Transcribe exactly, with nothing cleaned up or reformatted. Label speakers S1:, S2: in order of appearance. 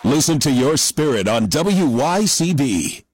S1: Listen to your spirit on W Y C B.